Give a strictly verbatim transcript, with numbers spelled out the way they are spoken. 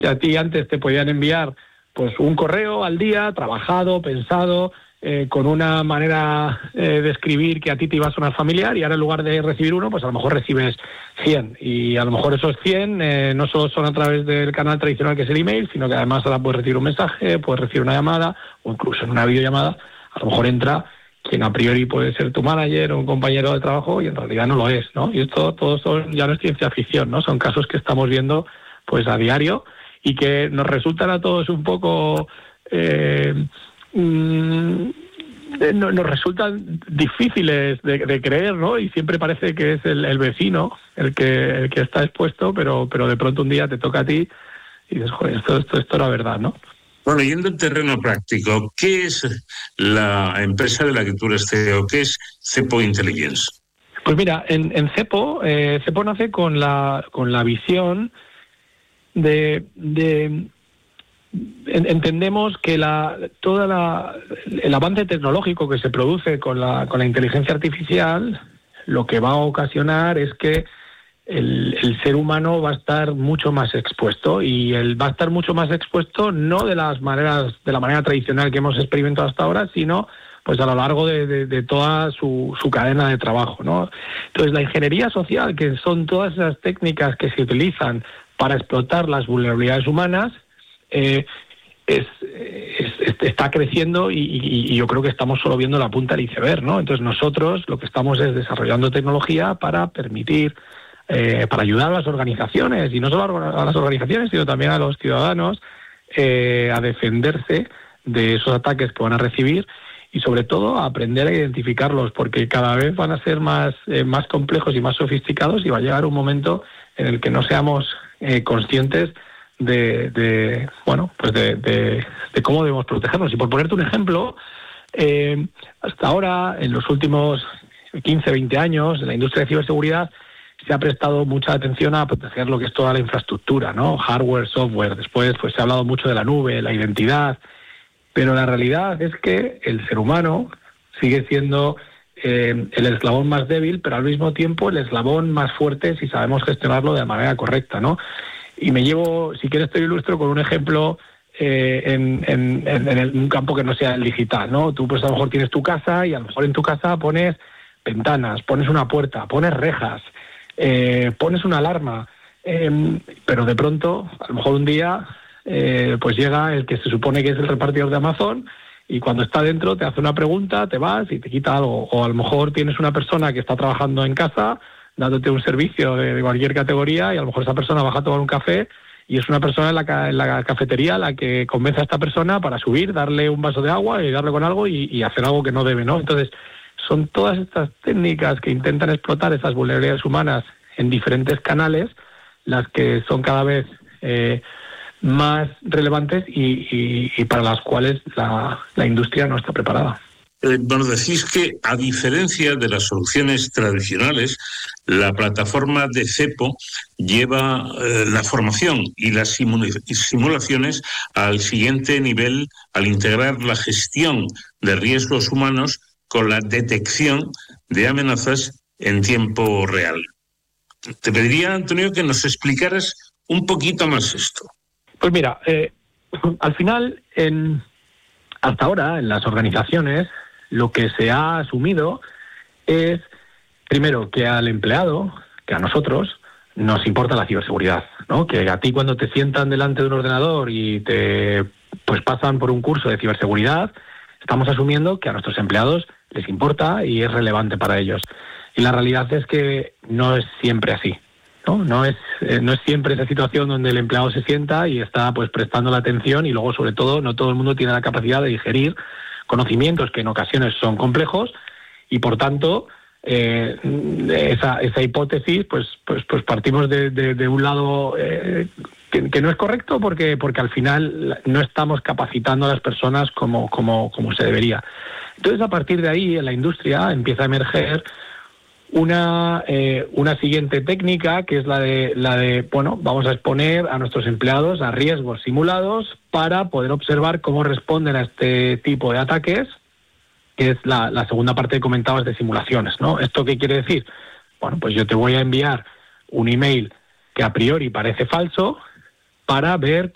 A ti antes te podían enviar pues un correo al día, trabajado, pensado, eh, con una manera eh, de escribir que a ti te iba a sonar familiar, y ahora en lugar de recibir uno, pues a lo mejor recibes cien. Y a lo mejor esos cien eh, no solo son a través del canal tradicional que es el email, sino que además ahora puedes recibir un mensaje, puedes recibir una llamada, o incluso en una videollamada, a lo mejor entra quien a priori puede ser tu manager o un compañero de trabajo y en realidad no lo es, ¿no? Y esto, todo esto ya no es ciencia ficción, ¿no? Son casos que estamos viendo pues a diario y que nos resultan a todos un poco... Eh, mmm, no, nos resultan difíciles de, de creer, ¿no? Y siempre parece que es el, el vecino el que el que está expuesto, pero pero de pronto un día te toca a ti y dices, joder, esto, esto, esto era verdad, ¿no? Bueno, yendo en terreno práctico, ¿qué es la empresa de la que tú eres C E O? ¿Qué es Cepo Intelligence? Pues mira, en, en Cepo, eh, Cepo nace con la con la visión de... de entendemos que la toda la el avance tecnológico que se produce con la con la inteligencia artificial lo que va a ocasionar es que el, el ser humano va a estar mucho más expuesto, y él va a estar mucho más expuesto no de las maneras de la manera tradicional que hemos experimentado hasta ahora, sino pues a lo largo de, de, de toda su, su cadena de trabajo, ¿no? Entonces la ingeniería social, que son todas esas técnicas que se utilizan para explotar las vulnerabilidades humanas, Eh, es, es, está creciendo y, y, y yo creo que estamos solo viendo la punta del iceberg, ¿no? Entonces nosotros lo que estamos es desarrollando tecnología para permitir, eh, para ayudar a las organizaciones, y no solo a las organizaciones, sino también a los ciudadanos, eh, a defenderse de esos ataques que van a recibir y sobre todo a aprender a identificarlos, porque cada vez van a ser más, eh, más complejos y más sofisticados, y va a llegar un momento en el que no seamos eh, conscientes De, de bueno pues de, de, de cómo debemos protegernos. Y por ponerte un ejemplo, eh, hasta ahora, en los últimos quince, veinte años, en la industria de ciberseguridad se ha prestado mucha atención a proteger lo que es toda la infraestructura, ¿no? Hardware, software. Después pues se ha hablado mucho de la nube, la identidad, pero la realidad es que el ser humano sigue siendo eh, el eslabón más débil, pero al mismo tiempo el eslabón más fuerte si sabemos gestionarlo de manera correcta, ¿no? Y me llevo, si quieres te lo ilustro con un ejemplo eh, en, en, en el, un campo que no sea el digital, ¿no? Tú pues a lo mejor tienes tu casa y a lo mejor en tu casa pones ventanas, pones una puerta, pones rejas, eh, pones una alarma, eh, pero de pronto, a lo mejor un día, eh, pues llega el que se supone que es el repartidor de Amazon, y cuando está dentro te hace una pregunta, te vas y te quita algo. O a lo mejor tienes una persona que está trabajando en casa dándote un servicio de, de cualquier categoría, y a lo mejor esa persona baja a tomar un café y es una persona en la, ca- en la cafetería la que convence a esta persona para subir, darle un vaso de agua y darle con algo y, y hacer algo que no debe, ¿no? Entonces, son todas estas técnicas que intentan explotar esas vulnerabilidades humanas en diferentes canales las que son cada vez eh, más relevantes y, y, y para las cuales la, la industria no está preparada. Eh, bueno, decís que, a diferencia de las soluciones tradicionales, la plataforma de Cepo lleva eh, la formación y las simula- simulaciones al siguiente nivel, al integrar la gestión de riesgos humanos con la detección de amenazas en tiempo real. Te pediría, Antonio, que nos explicaras un poquito más esto. Pues mira, eh, al final, en, hasta ahora, en las organizaciones, lo que se ha asumido es, primero, que al empleado, que a nosotros, nos importa la ciberseguridad, ¿no? Que a ti cuando te sientan delante de un ordenador y te pues pasan por un curso de ciberseguridad, estamos asumiendo que a nuestros empleados les importa y es relevante para ellos. Y la realidad es que no es siempre así, ¿no? No es, eh, no es siempre esa situación donde el empleado se sienta y está pues prestando la atención, y luego, sobre todo, no todo el mundo tiene la capacidad de digerir conocimientos que en ocasiones son complejos, y por tanto eh, esa, esa hipótesis pues pues pues partimos de, de, de un lado eh, que, que no es correcto, porque porque al final no estamos capacitando a las personas como como como se debería. Entonces, a partir de ahí, en la industria empieza a emerger una eh, una siguiente técnica, que es la de la de bueno, vamos a exponer a nuestros empleados a riesgos simulados para poder observar cómo responden a este tipo de ataques, que es la, la segunda parte que comentabas de simulaciones, ¿no? ¿Esto qué quiere decir? Bueno, pues yo te voy a enviar un email que a priori parece falso para ver